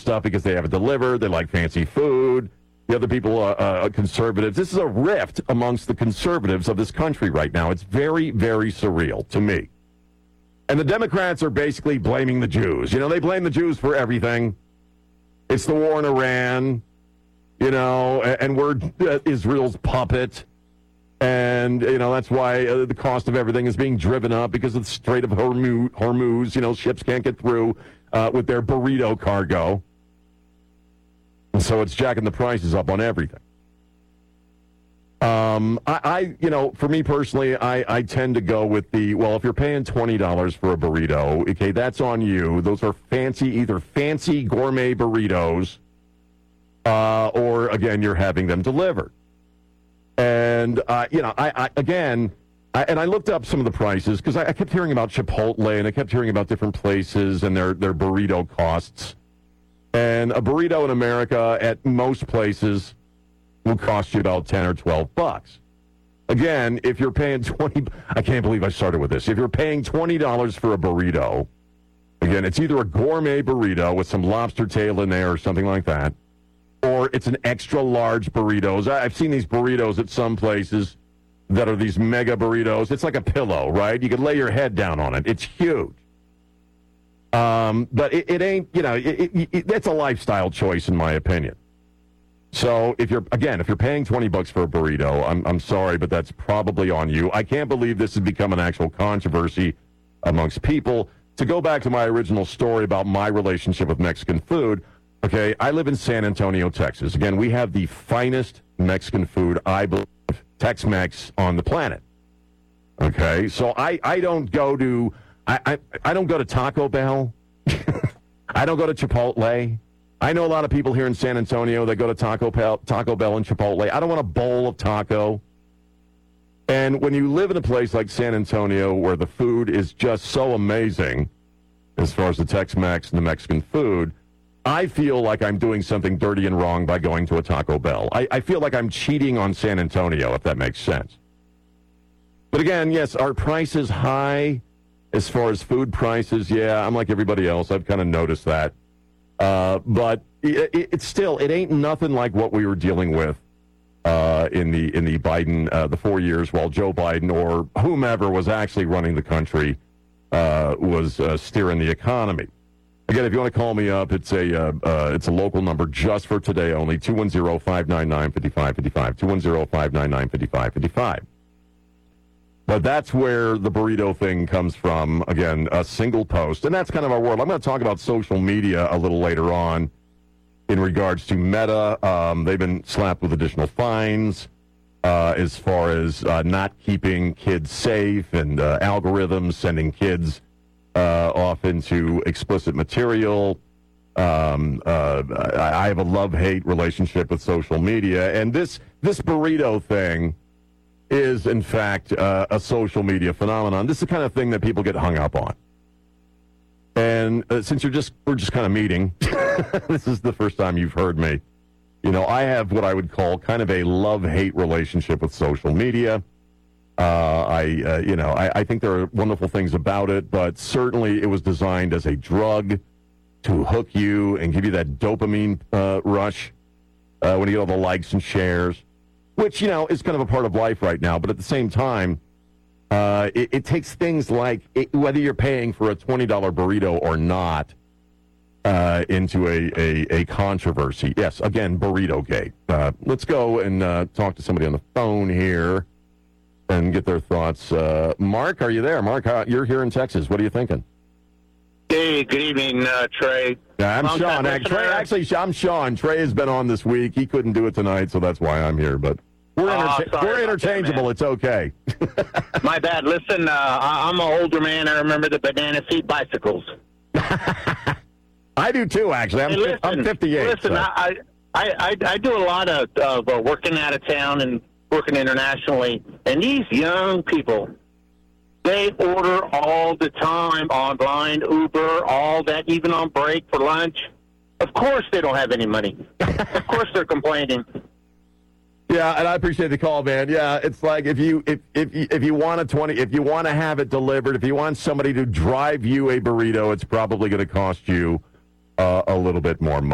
stuff because they have it delivered. They like fancy food. The other people are conservatives. This is a rift amongst the conservatives of this country right now. It's very, very surreal to me. And the Democrats are basically blaming the Jews. You know, they blame the Jews for everything. It's the war in Iran, you know, and we're Israel's puppet. And, you know, that's why the cost of everything is being driven up because of the Strait of Hormuz. You know, ships can't get through with their burrito cargo. And so it's jacking the prices up on everything. You know, for me personally, I tend to go with if you're paying $20 for a burrito, okay, that's on you. Those are either fancy gourmet burritos, or, again, you're having them delivered. And, you know, I looked up some of the prices because I kept hearing about Chipotle and I kept hearing about different places and their burrito costs. And a burrito in America at most places will cost you about $10 or $12. Again, if you're paying I can't believe I started with this. If you're paying $20 for a burrito, again, it's either a gourmet burrito with some lobster tail in there or something like that, or it's an extra large burritos. I've seen these burritos at some places that are these mega burritos. It's like a pillow, right? You could lay your head down on it. It's huge. But it ain't, you know, it's a lifestyle choice in my opinion. So if you're paying $20 for a burrito, I'm sorry, but that's probably on you. I can't believe this has become an actual controversy amongst people. To go back to my original story about my relationship with Mexican food, okay, I live in San Antonio, Texas. Again, we have the finest Mexican food, I believe, Tex-Mex on the planet. Okay, so I don't go to Taco Bell. I don't go to Chipotle. I know a lot of people here in San Antonio that go to Taco Bell and Chipotle. I don't want a bowl of taco. And when you live in a place like San Antonio where the food is just so amazing, as far as the Tex-Mex and the Mexican food, I feel like I'm doing something dirty and wrong by going to a Taco Bell. I feel like I'm cheating on San Antonio, if that makes sense. But again, yes, are prices high as far as food prices? Yeah, I'm like everybody else. I've kind of noticed that. But it's still, it ain't nothing like what we were dealing with in the Biden, the 4 years while Joe Biden or whomever was actually running the country was steering the economy. Again, if you want to call me up, it's a local number just for today only, 210-599-5555, 210-599-5555. But that's where the burrito thing comes from. Again, a single post. And that's kind of our world. I'm going to talk about social media a little later on in regards to Meta. They've been slapped with additional fines as far as not keeping kids safe and algorithms sending kids off into explicit material. I have a love-hate relationship with social media. And this burrito thing is, in fact, a social media phenomenon. This is the kind of thing that people get hung up on. And since we're just kind of meeting, this is the first time you've heard me. You know, I have what I would call kind of a love-hate relationship with social media. I think there are wonderful things about it, but certainly it was designed as a drug to hook you and give you that dopamine rush when you get all the likes and shares, which, you know, is kind of a part of life right now. But at the same time, it takes things like whether you're paying for a $20 burrito or not into a controversy. Yes, again, Burrito Gate. Let's go and talk to somebody on the phone here and get their thoughts. Mark, are you there? Mark, you're here in Texas. What are you thinking? Hey, good evening, Trey. Yeah, I'm Sean. Actually, I'm Sean. Trey has been on this week. He couldn't do it tonight, so that's why I'm here. But we're interchangeable. It's okay. My bad. Listen, I'm an older man. I remember the banana seat bicycles. I do too, actually. I'm 58. Listen, so. I do a lot of working out of town and working internationally, and these young people, they order all the time online, Uber, all that, even on break for lunch. Of course they don't have any money. Of course they're complaining. Yeah, and I appreciate the call, man. Yeah, it's like if you want if you want to have it delivered, if you want somebody to drive you a burrito, it's probably going to cost you a little bit more money.